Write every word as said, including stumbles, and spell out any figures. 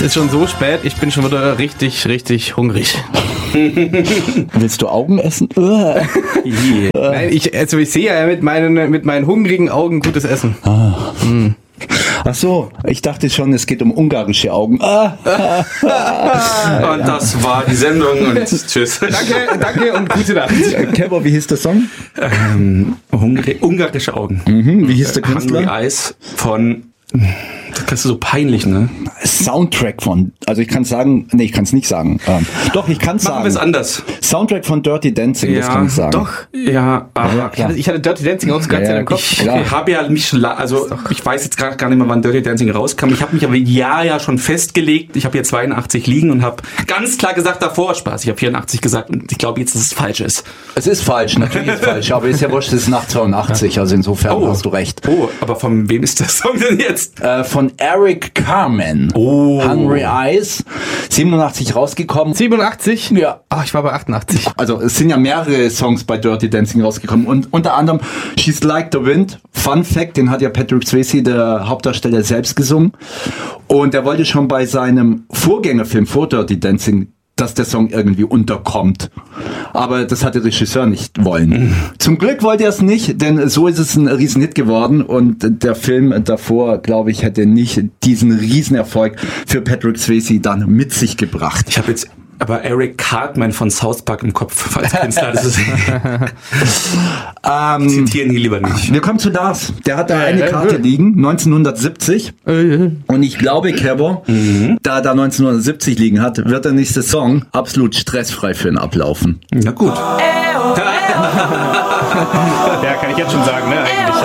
ist schon so spät, ich bin schon wieder richtig, richtig hungrig. Willst du Augen essen? yeah. Nein, ich, also ich sehe ja mit meinen, mit meinen hungrigen Augen gutes Essen. Ah. Mm. Ach so, ich dachte schon, es geht um ungarische Augen. Ah. Und das war die Sendung und tschüss. Danke, danke und gute Nacht. Kevin, wie hieß der Song? Ähm, Hungri- ungarische Augen. Mhm, wie hieß der Künstler? Hungry Eyes von... Das kannst du so peinlich, ne? Soundtrack von, also ich kann sagen, nee, ich kann es nicht sagen. Ähm, doch, ich kann es sagen. Machen wir es anders. Soundtrack von Dirty Dancing, Ja, das kann ich sagen. Doch. Ja, aber Ja, klar. Ich hatte Dirty Dancing auch so ganz Ja, ja, im Kopf. ich Klar. habe ja mich schon, la- also ich weiß jetzt gerade gar nicht mehr, wann Dirty Dancing rauskam. Ich habe mich aber ja ja schon festgelegt. Ich habe hier zweiundachtzig liegen und habe ganz klar gesagt davor, Spaß, ich habe vierundachtzig gesagt und ich glaube jetzt, dass es falsch ist. Es ist falsch, natürlich ist es falsch, aber ist ja wurscht, es ist nach zweiundachtzig, also insofern Oh. hast du recht. Oh, aber von wem ist der Song denn jetzt? Äh, von Eric Carmen. Oh. Hungry Eyes. siebenundachtzig rausgekommen. siebenundachtzig? Ja. Ach, ich war bei achtundachtzig. Also es sind ja mehrere Songs bei Dirty Dancing rausgekommen und unter anderem She's Like the Wind. Fun Fact, den hat ja Patrick Swayze, der Hauptdarsteller, selbst gesungen. Und er wollte schon bei seinem Vorgängerfilm vor Dirty Dancing, dass der Song irgendwie unterkommt. Aber das hat der Regisseur nicht wollen. Zum Glück wollte er es nicht, denn so ist es ein Riesenhit geworden und der Film davor, glaube ich, hätte nicht diesen Riesenerfolg für Patrick Swayze dann mit sich gebracht. Ich habe jetzt aber Eric Cartman von South Park im Kopf als Künstler. Das ist ähm, zitieren hier lieber nicht. Wir kommen zu Lars. Der hat da Äh, eine äh, Karte äh. liegen, neunzehnhundertsiebzig. Und ich glaube, Kevo, Mhm. da er da neunzehnhundertsiebzig liegen hat, wird der nächste Song absolut stressfrei für ihn ablaufen. Na gut. Ja, kann ich jetzt schon sagen, ne, eigentlich.